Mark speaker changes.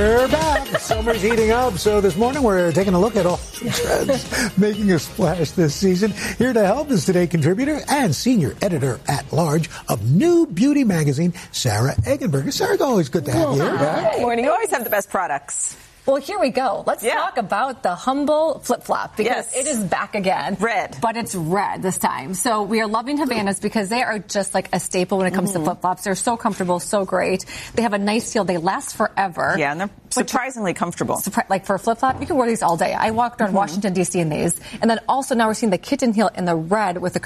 Speaker 1: We're back. Summer's heating up, so this morning we're taking a look at all the trends making a splash this season. Here to help is Today contributor and senior editor-at-large of New Beauty magazine, Sarah Eggenberger. Sarah, it's always good to have you here.
Speaker 2: Good morning. You always have the best products.
Speaker 3: Well, here we go. Let's talk about the Humble flip-flop because it is back again.
Speaker 2: Red.
Speaker 3: But it's red this time. So we are loving Havanas because they are just like a staple when it comes to flip-flops. They're so comfortable, so great. They have a nice feel. They last forever.
Speaker 2: Yeah, and they're surprisingly comfortable.
Speaker 3: Like for a flip-flop, you can wear these all day. I walked around Washington, D.C. in these. And then also now we're seeing the kitten heel in the red with the